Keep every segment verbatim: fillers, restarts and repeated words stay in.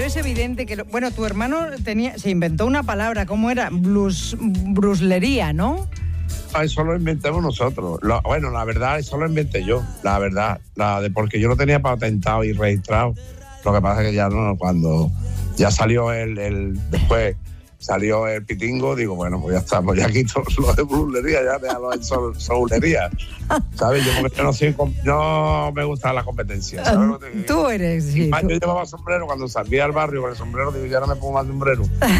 es evidente que... Lo, bueno, tu hermano tenía, se inventó una palabra, ¿cómo era? Blus, bruslería, ¿no? Eso lo inventamos nosotros. Lo, bueno, la verdad, eso lo inventé yo, la verdad. La de porque yo lo tenía patentado y registrado. Lo que pasa es que ya no, cuando ya salió el, el después salió el pitingo, digo, bueno, pues ya está, pues ya quito lo de brulería, ya déjalo en sol, soulería. ¿Sabes? Yo porque yo no, soy, no me gusta la competencia. ¿Sabes lo que te digo? Tú eres, sí. Más, Tú... Yo llevaba sombrero cuando salía al barrio con el sombrero, digo, ya no me pongo más sombrero.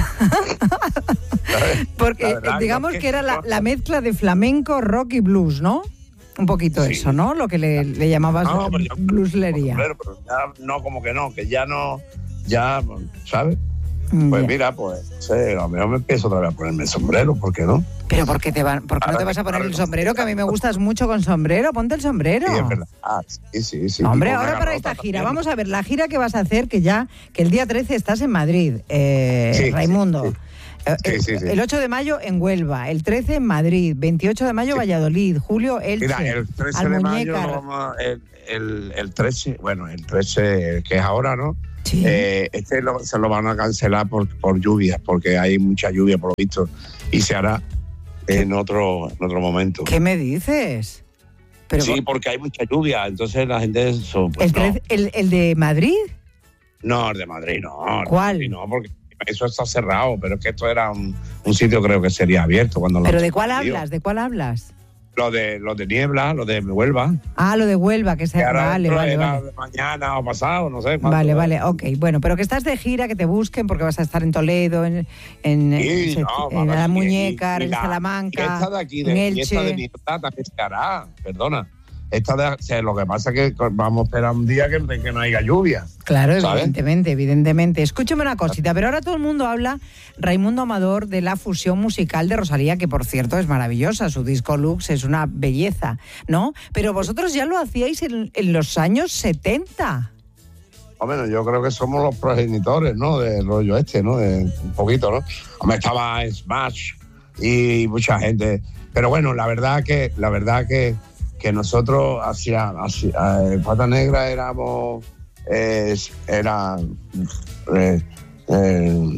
Porque digamos que, que era la, la mezcla de flamenco, rock y blues, ¿no? Un poquito sí. Eso, ¿no? Lo que le, le llamabas no, pero yo, blueslería. Sombrero, pero ya no, como que no, que ya no, ya, ¿sabes? Pues yeah. Mira, pues, sí, a lo mejor me empiezo otra vez a ponerme el sombrero, ¿por qué no? Pero ¿por qué, te van, ¿por qué no te vas a poner el sombrero? Que a mí me gustas mucho con sombrero, ponte el sombrero. Sí, es verdad. Ah, sí, sí, sí. Hombre, ahora para esta gira, también. Vamos a ver, la gira que vas a hacer, que ya, que el día trece estás en Madrid, eh, sí, Raimundo. Sí, sí. Sí, sí, sí. El ocho de mayo en Huelva, el trece en Madrid, veintiocho de mayo sí. Valladolid, julio Elche. Mira, el trece de mayo, vamos, el, el, el trece, bueno, el trece que es ahora, ¿no? Sí. Eh, este lo, se lo van a cancelar por, por lluvias, porque hay mucha lluvia por lo visto, y se hará en otro, en otro momento. ¿Qué me dices? Pero sí, porque hay mucha lluvia, entonces la gente... Eso, pues, ¿El, trece, no. el, ¿El de Madrid? No, el de Madrid no. ¿Cuál? Madrid no, porque eso está cerrado, pero es que esto era un, un sitio creo que sería abierto. Cuando ¿Pero de cuál hablas? ¿De cuál hablas? Lo de, lo de Niebla, lo de Huelva. Ah, lo de Huelva, que se... Que vale, vale, vale. De mañana o pasado, no sé. Vale, vale, ok. Bueno, pero que estás de gira, que te busquen, porque vas a estar en Toledo, en, en, sí, en, no, en La Muñeca, en la, Salamanca, esta de aquí, de, en Elche. Esta de mi también se hará, perdona. Esta de, o sea, lo que pasa es que vamos a esperar un día que, que no haya lluvia. Claro, ¿sabes? evidentemente, evidentemente. Escúchame una cosita, pero ahora todo el mundo habla, Raimundo Amador, de la fusión musical de Rosalía, que por cierto es maravillosa, su disco Lux es una belleza, ¿no? Pero vosotros ya lo hacíais en, en los años setenta. Hombre, yo creo que somos los progenitores, ¿no? Del rollo este, ¿no? De, un poquito, ¿no? Hombre, estaba Smash y mucha gente. Pero bueno, la verdad que, la verdad que que nosotros hacia, hacia eh, Pata Negra éramos eh, era eh, eh,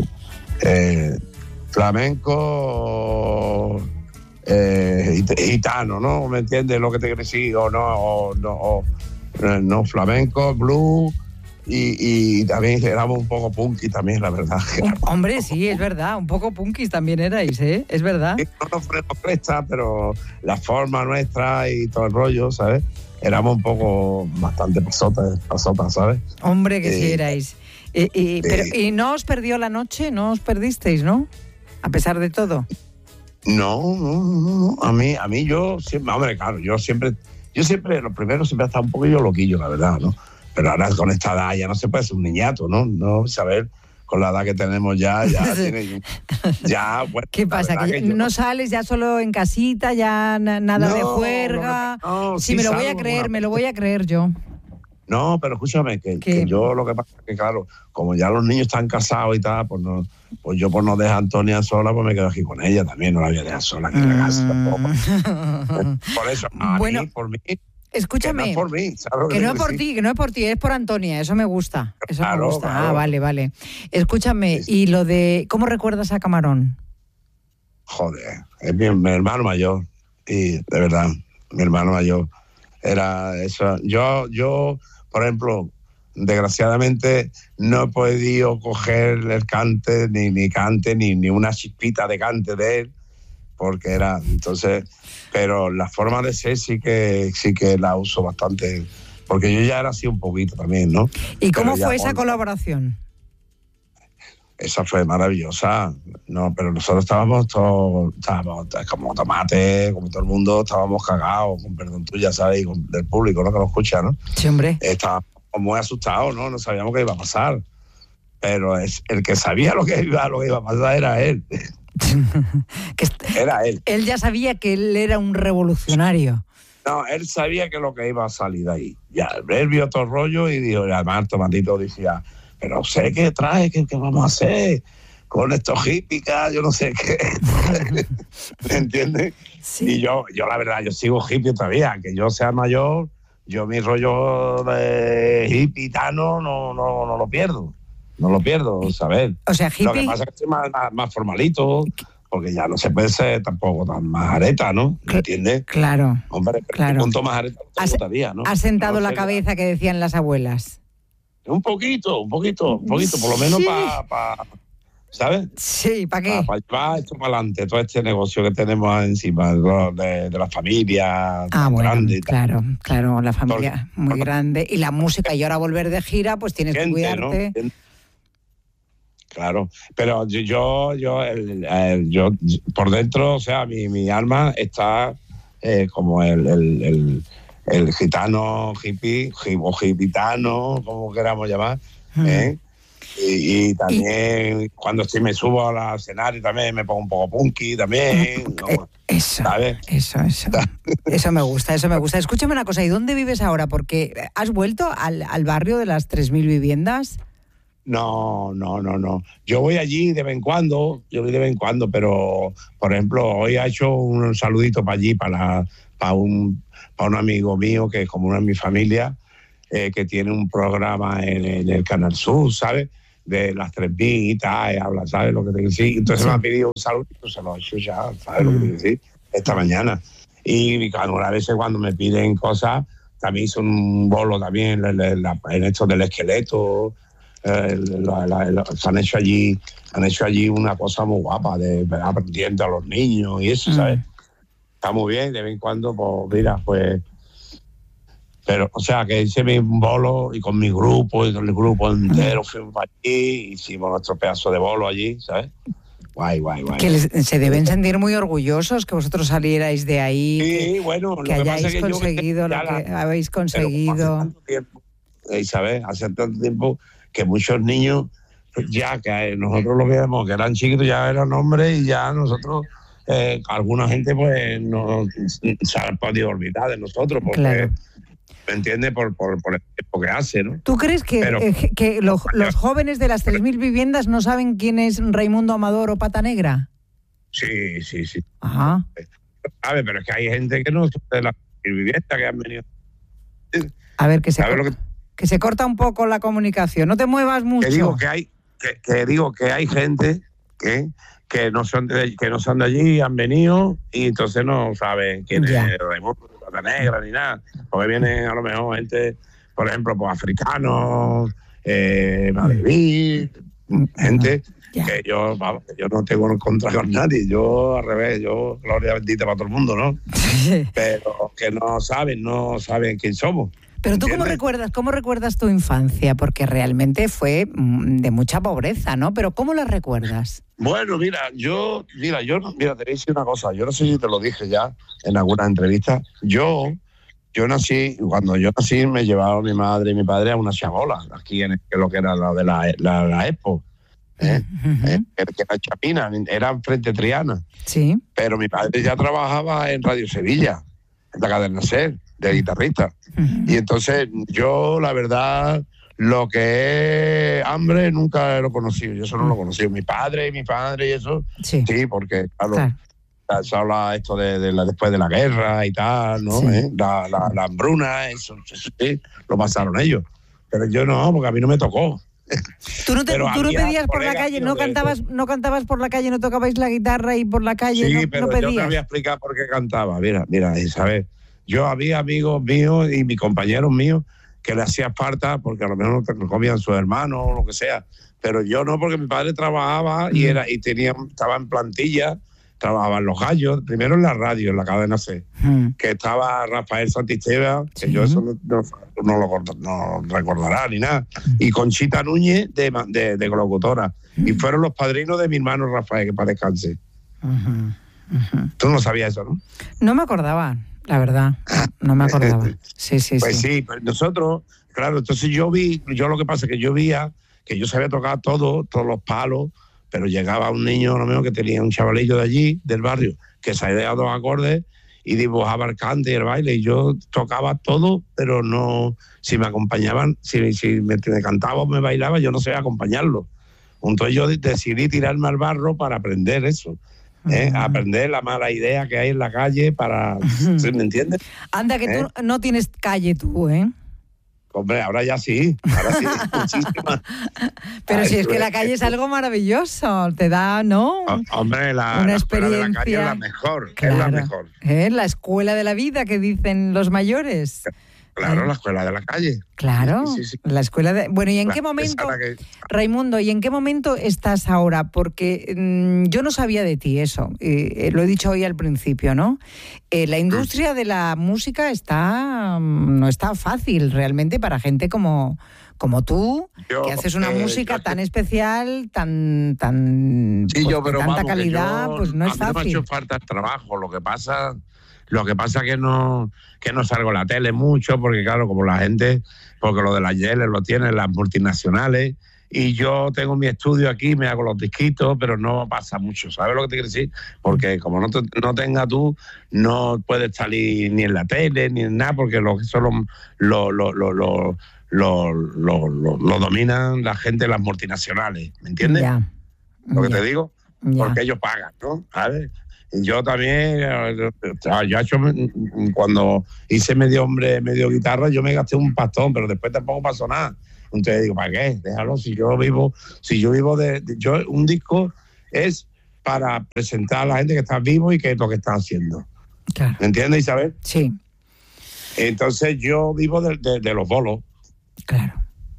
eh, flamenco eh, gitano, ¿no? ¿Me entiendes lo que te quiero decir? O no, o no, o, no flamenco, blues. Y, y también éramos un poco punky también, la verdad. Hombre, sí, es verdad, un poco punkis también erais, ¿eh? Es verdad. No nos ponemos presta, pero la forma nuestra y todo el rollo, ¿sabes? Éramos un poco bastante pasotas, pasotas, ¿sabes? Hombre, que eh, sí erais. Eh, eh, pero, ¿y no os perdió la noche? ¿No os perdisteis, no? A pesar de todo. No, no, no, no. A mí, a mí yo siempre, hombre, claro, yo siempre, yo siempre, lo primero siempre he estado un poquillo loquillo, la verdad, ¿no? Pero ahora con esta edad ya no se puede ser un niñato, ¿no? No, saber, con la edad que tenemos ya, ya tiene... Ya, bueno, ¿qué pasa? ¿Que, que yo... no sales ya solo en casita, ya na- nada no, de juerga? No, sí, sí, me lo voy a salgo, creer, una... me lo voy a creer yo. No, pero escúchame, que, que yo lo que pasa es que, claro, como ya los niños están casados y tal, pues no, pues yo por no dejar a Antonia sola, pues me quedo aquí con ella también, no la voy a dejar sola aquí en la casa tampoco. Por eso, a bueno, mí, por mí... Escúchame, que no es por mí, ¿sabes? Que no es por ti, que no es por ti, es por Antonia, eso me gusta, eso claro, me gusta. Claro. Ah, vale, vale. Escúchame, y lo de, ¿cómo recuerdas a Camarón? Joder, es mi, mi hermano mayor, y de verdad, mi hermano mayor era eso. Yo, yo, por ejemplo, desgraciadamente no he podido coger el cante, ni, ni cante, ni, ni una chispita de cante de él, porque era, entonces, pero la forma de ser sí que sí que la uso bastante, porque yo ya era así un poquito también, ¿no? ¿Y cómo fue esa con... colaboración? Esa fue maravillosa, no, pero nosotros estábamos todos, estábamos como tomate, como todo el mundo, estábamos cagados, con perdón tuya, ¿sabes? Y con, del público, ¿no? Que lo escucha, ¿no? Sí, hombre. Estábamos muy asustados, ¿no? No sabíamos qué iba a pasar, pero es, el que sabía lo que iba, lo que iba a pasar era él. que era él. Él ya sabía que él era un revolucionario. No, él sabía que lo que iba a salir de ahí. Ya, él vio todo el rollo y dijo, además, Tomatito decía, pero sé qué trae, qué, qué vamos a hacer con estos hippies, yo no sé qué. ¿Me entiendes? Sí. Y yo, yo, la verdad, yo sigo hippie todavía, que yo sea mayor, yo mi rollo de hippie tano no, no, no lo pierdo. no lo pierdo, ¿sabes? O sea, hippie... Lo que pasa es que estoy más, más, más formalito, porque ya no se puede ser tampoco tan majareta, ¿no? ¿Me entiendes? Claro. Hombre, pero claro. punto majareta no te gustaría, ¿no? ¿Has sentado no la sé, cabeza que decían las abuelas? Un poquito, un poquito, un poquito, por lo menos sí. para... Pa, ¿sabes? Sí, ¿para qué? Para pa llevar esto para adelante, todo este negocio que tenemos encima de, de la familia ah, bueno, grande. Y claro, tal. claro, la familia Todo. muy grande. Y la música, y ahora volver de gira, pues tienes Gente, que cuidarte. ¿no? Claro, pero yo, yo, yo, el, el, yo, por dentro, o sea, mi, mi alma está eh, como el, el, el, el gitano hippie, o gitano, como queramos llamar, mm. ¿eh? Y, y también y, cuando estoy, me subo al escenario también me pongo un poco punky también. ¿no? Eso, ¿sabes? eso, eso. Eso me gusta, eso me gusta. Escúchame una cosa, ¿y dónde vives ahora? Porque ¿has vuelto al, al barrio de las tres mil viviendas? No, no, no, no. Yo voy allí de vez en cuando, yo voy de vez en cuando, pero, por ejemplo, hoy he hecho un saludito para allí, para, para, un, para un amigo mío que es como una de mi familia, eh, que tiene un programa en, en el Canal Sur, ¿sabes? De las tres mil y tal, y habla, ¿sabes lo que te quiero decir? Entonces sí. me ha pedido un saludito, se lo he hecho ya, ¿sabes mm. lo que te quiero decir? Esta mañana. Y claro, a veces cuando me piden cosas, también hice un bolo también en, en, en esto del esqueleto. Eh, la, la, la, han hecho allí han hecho allí una cosa muy guapa de aprendiendo a los niños y eso, ¿sabes? Mm. Está muy bien, de vez en cuando, pues mira, pues pero, o sea, que hice mi bolo y con mi grupo y con el grupo entero fuimos para allí, hicimos nuestro pedazo de bolo allí, ¿sabes? Guay, guay, guay. Que les, se deben sentir muy orgullosos que vosotros salierais de ahí. Sí, que, bueno, que lo que hayáis pasa es que conseguido yo, lo que la, habéis conseguido. Hace tanto tiempo, ¿sabes? Hace tanto tiempo que muchos niños, pues ya que nosotros lo veíamos, que eran chiquitos, ya eran hombres y ya nosotros, eh, alguna gente pues no se ha podido olvidar de nosotros porque, claro. ¿me entiendes? Por, por, por el tiempo que hace, ¿no? ¿Tú crees que, Pero, eh, que lo, los jóvenes de las tres mil viviendas no saben quién es Raimundo Amador o Pata Negra? Sí, sí, sí. Ajá. A ver, pero es que hay gente que no son de las viviendas que han venido. A ver, que se... ¿Sabes lo que Que se corta un poco la comunicación, no te muevas mucho. Que digo que hay, que, que digo que hay gente que, que no son de, que no son de allí, han venido y entonces no saben quién ya. es Raimundo, Pata Negra ni nada, porque vienen a lo mejor gente, por ejemplo, pues africanos, eh, madrileños, gente ya. que yo, vamos, yo no tengo en contra con nadie, yo al revés, yo gloria bendita para todo el mundo, ¿no? Pero que no saben, no saben quién somos. Pero tú, ¿cómo recuerdas, cómo recuerdas tu infancia? Porque realmente fue de mucha pobreza, ¿no? Pero ¿cómo la recuerdas? Bueno, mira, yo, mira, yo, mira, te voy a decir una cosa. Yo no sé si te lo dije ya en alguna entrevista. Yo, yo nací, cuando yo nací me llevaron mi madre y mi padre a una chabola, aquí en lo que era la de la, la, la Expo. ¿eh? Uh-huh. eh, que era Chapina, era frente a Triana. Sí. Pero mi padre ya trabajaba en Radio Sevilla, en la cadena SER, de guitarrista. Uh-huh. Y entonces yo, la verdad, lo que es hambre nunca lo he conocido. Yo eso no lo he conocido. Mi padre y mi padre y eso, sí, sí porque claro, claro. se habla esto de, de la, después de la guerra y tal, ¿no? Sí. ¿Eh? La, la, la hambruna, eso, eso sí, lo pasaron ellos. Pero yo no, porque a mí no me tocó. Tú no, te, tú no pedías por la calle, no cantabas, no cantabas por la calle, no tocabais la guitarra y por la calle sí, no, pero no pedías. Yo te voy a explicar por qué cantaba. Mira, mira, Isabel. Yo había amigos míos y mis compañeros míos que le hacía falta porque a lo mejor no comían sus hermanos o lo que sea, pero yo no, porque mi padre trabajaba mm. y era y tenía estaba en plantilla, trabajaba en Los Gallos, primero en la radio, en la cadena C, mm. que estaba Rafael Santisteba, que sí. yo eso no, no, no lo no recordará ni nada, mm. y Conchita Núñez de, de, de locutora, mm. y fueron los padrinos de mi hermano Rafael, que para descanse. Uh-huh. Uh-huh. Tú no sabías eso, ¿no? No me acordaba. La verdad, no me acordaba. Sí, sí, pues sí. sí, pues nosotros, claro, entonces yo vi, yo lo que pasa es que yo veía que yo sabía tocar todo, todos los palos, pero llegaba un niño, lo mismo que tenía un chavalillo de allí, del barrio, que sabía dos acordes y dibujaba el cante y el baile, y yo tocaba todo, pero no, si me acompañaban, si, si me, me cantaba o me bailaba, yo no sabía acompañarlo. Entonces yo decidí tirarme al barro para aprender eso. ¿Eh? Uh-huh. Aprender la mala idea que hay en la calle para... Uh-huh. ¿Me entiendes? Anda, que ¿Eh? tú no tienes calle tú, ¿eh? Hombre, ahora ya sí, ahora sí, muchísimas. Pero Ah, si es eso que es- la calle es algo maravilloso, te da, ¿no? Oh, Hombre, la, Una la escuela de la calle es experiencia. la mejor, es Claro. la mejor. ¿Eh? La escuela de la vida que dicen los mayores. Claro, ¿Eh? la escuela de la calle. Claro, Sí, sí, sí. la escuela de... Bueno, ¿y en La- qué esa momento, la que- Raimundo, y en qué momento estás ahora? Porque mm, yo no sabía de ti eso, eh, eh, lo he dicho hoy al principio, ¿no? Eh, la industria de la música está mm, no está fácil realmente para gente como, como tú, Yo, que haces una eh, música yo- tan especial, tan, tan Sí, pues, yo, de pero tanta vamos, que calidad, yo- pues no es a mí no me ha fácil. hecho falta el trabajo. Lo que pasa, lo que pasa que no, que no salgo en la tele mucho, porque claro, como la gente, porque lo de las yeles lo tienen las multinacionales, y yo tengo mi estudio aquí, me hago los disquitos, pero no pasa mucho. ¿Sabes lo que te quiero decir? Porque como no, te, no tengas tú, no puedes salir ni en la tele, ni en nada, porque lo que son los lo, lo, lo, lo, lo, lo, lo- lo dominan la gente de las multinacionales, ¿me entiendes? Ya, Lo que ya, te digo, ya. porque ellos pagan, ¿no? ¿Sabes? Y yo también, eh, yo he hecho, cuando hice medio hombre, medio guitarra, yo me gasté un pastón, pero después tampoco pasó nada. Entonces digo, ¿para qué? Déjalo, si yo vivo, si yo vivo de, de- yo, un disco es para presentar a la gente que está vivo y que es lo que está haciendo. Claro. ¿Me entiendes, Isabel? Sí, Entonces yo vivo de, de- de los bolos, claro.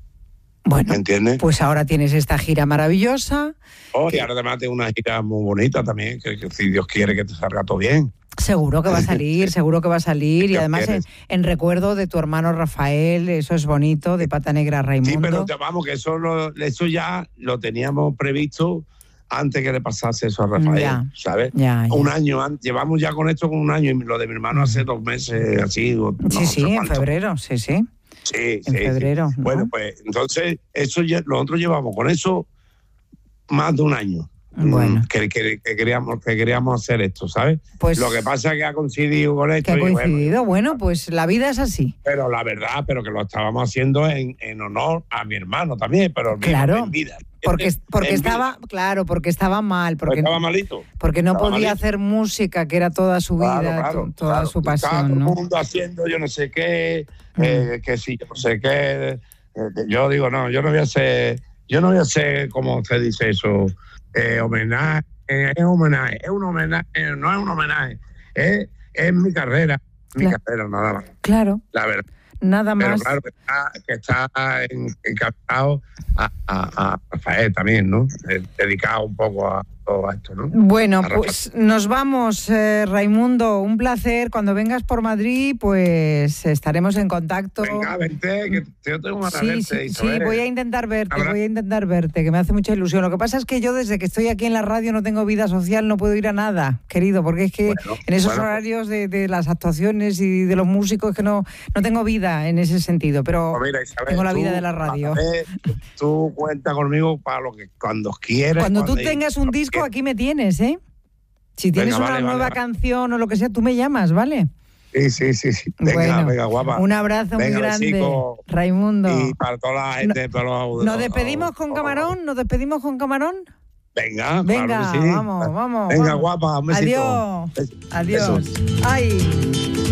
Bueno, ¿me entiendes? pues ahora tienes esta gira maravillosa. Oh, y ahora además tengo una gira muy bonita también, que, que si Dios quiere que te salga todo bien. Seguro que va a salir, seguro que va a salir. Y Dios además en, quiere. en recuerdo de tu hermano Rafael, eso es bonito, de Pata Negra Raimundo. Sí, pero te- vamos, que eso, lo- eso ya lo teníamos previsto antes que le pasase eso a Rafael, Ya. ¿sabes? Ya, ya. Un año, an- llevamos ya con esto con un año, y lo de mi hermano hace dos meses, así. o no Sí, sé sí, en cuánto. febrero, sí, sí. Sí, En sí, sí. febrero, ¿no? Bueno, pues entonces, eso ya, nosotros llevamos con eso más de un año. Bueno. mm, Que, que- que queríamos, que queríamos hacer esto, ¿sabes? Pues Lo que pasa es que ha coincidido con que esto. ha y bueno, coincidido. Bueno, pues la vida es así. pero la verdad, pero que lo estábamos haciendo en, en honor a mi hermano también, pero Claro, en vida. Porque, porque En vida. estaba, claro, porque estaba mal, porque, Estaba malito. porque no estaba podía malito. hacer música, que era toda su vida, Claro, claro, to- toda claro. su Estaba pasión, todo ¿no? el mundo haciendo yo no sé qué, Mm. eh, que si yo no sé qué. eh, yo digo, no, yo no voy a hacer, yo no voy a hacer, como se dice eso, eh, homenaje, eh, es homenaje, es un homenaje, no es un homenaje, es, es mi carrera, mi Claro. carrera nada más, Claro, la verdad. nada Pero más. claro que está, que está en- encantado a, a, a Rafael también, ¿no? Eh, dedicado un poco a todo esto, ¿no? Bueno, A Rafael. pues nos vamos, eh, Raimundo. Un placer. Cuando vengas por Madrid, pues estaremos en contacto. Venga, vente, que yo tengo ganas de Sí, verte, sí, sí, Isabel. voy a intentar verte, Habrá- voy a intentar verte, que me hace mucha ilusión. Lo que pasa es que yo desde que estoy aquí en la radio no tengo vida social, no puedo ir a nada, querido, porque es que Bueno, en esos bueno, pues- horarios de, de las actuaciones y de los músicos es que no, no tengo vida en ese sentido, pero Pues mira, Isabel, tengo la tú, vida de la radio. a ver, tú cuenta conmigo para lo que cuando quieras. Cuando tú tengas un disco, aquí me tienes, ¿eh? Si tienes Venga, una vale, nueva vale. canción o lo que sea, tú me llamas, ¿vale? Sí, sí, sí. sí. Venga, Bueno, venga, guapa. Un abrazo Venga, muy grande, besico. Raimundo. Y para toda la gente, todos los- ¿Nos despedimos con los- Camarón? ¿Nos despedimos con Camarón? Venga, Venga, claro que sí. vamos, vamos. Venga, vamos. guapa, un besito. Adiós. Bes- Adiós. besos. Ay.